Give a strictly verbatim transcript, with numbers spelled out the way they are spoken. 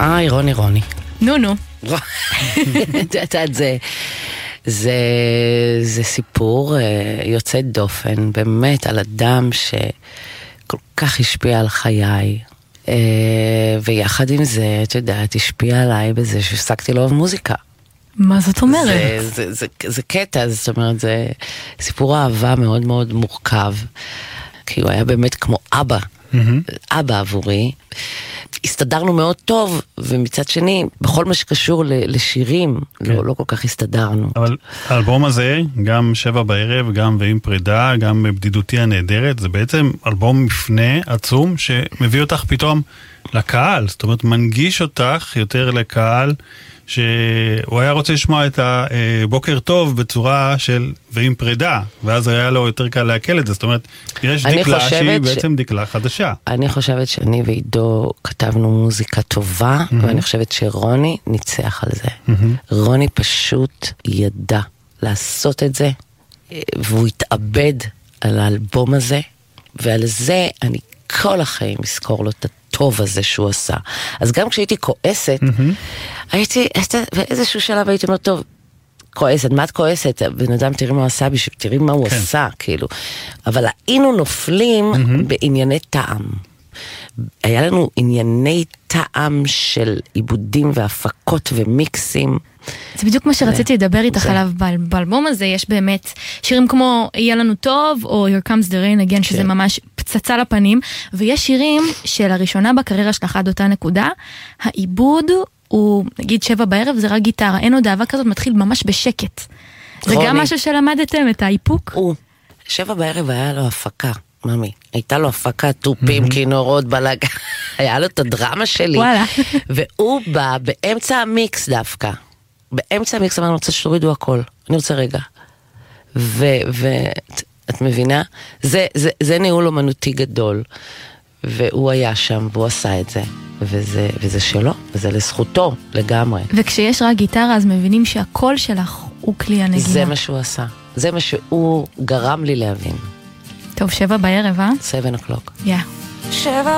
היי, רוני רוני. נו נו. את יודעת, זה, זה, זה סיפור יוצא דופן, באמת, על אדם שכל כך השפיע על חיי, ויחד עם זה, את יודעת, השפיע עליי בזה שהפסקתי לאהוב מוזיקה. מה זאת אומרת? זה, זה, זה, זה קטע, זאת אומרת, זה סיפור אהבה מאוד מאוד מורכב, כי הוא היה באמת כמו אבא, mm-hmm. אבא עבורי. הסתדרנו מאוד טוב, ומצד שני, בכל מה שקשור לשירים, כן. לא, לא כל כך הסתדרנו. אבל האלבום הזה, גם שבע בערב, גם ועם פרידה, גם בדידותי הנהדרת, זה בעצם אלבום מפנה עצום, שמביא אותך פתאום לקהל, זאת אומרת, מנגיש אותך יותר לקהל, שהוא היה רוצה לשמוע את הבוקר טוב בצורה של ועם פרידה, ואז היה לו יותר קל להקל את זה, זאת אומרת, יש דקלה שהיא בעצם דקלה חדשה. אני חושבת שאני ועידו כתבנו מוזיקה טובה, ואני חושבת שרוני ניצח על זה. רוני פשוט ידע לעשות את זה, והוא התאבד על האלבום הזה, ועל זה אני כל החיים אזכור לו את הטוב הזה שהוא עשה. אז גם כשהייתי כועסת, הייתי, באיזשהו שלב הייתי אומר, טוב, כועסת, מה את כועסת? בן אדם, תראי מה הוא עשה, תראי מה הוא עשה, כאילו. אבל היינו נופלים בענייני טעם. היה לנו ענייני טעם של עיבודים והפקות ומיקסים. זה בדיוק מה שרציתי לדבר איתך עליו באלבום הזה. יש באמת שירים כמו יהיה לנו טוב, או Here Comes the Rain Again, שזה ממש פצצה לפנים, ויש שירים שלראשונה בקריירה שלך עד אותה נקודה, העיבוד הוא, נגיד שבע בערב, זה רק גיטרה, אין עוד אהבה כזאת, מתחיל ממש בשקט. זה גם משהו שלמדתם, את האיפוק? הוא, שבע בערב היה לו הפקה, ממי. הייתה לו הפקה, טופים, כינורות, בלגה. היה לו את הדרמה שלי. וואלה. והוא בא באמצע המיקס דווקא. באמצע המיקס אמרנו, אני רוצה שתורידו הכל. אני רוצה רגע. ואת מבינה? זה, זה, זה ניהול אומנותי גדול. והוא היה שם, והוא עשה את זה. וזה, וזה שלו, וזה לזכותו לגמרי. וכשיש רק גיטרה, אז מבינים שהקול שלך הוא כלי הנגינה. זה מה שהוא עשה. זה מה שהוא גרם לי להבין. טוב, שבע בערב, אה? Seven o'clock. יא. שבע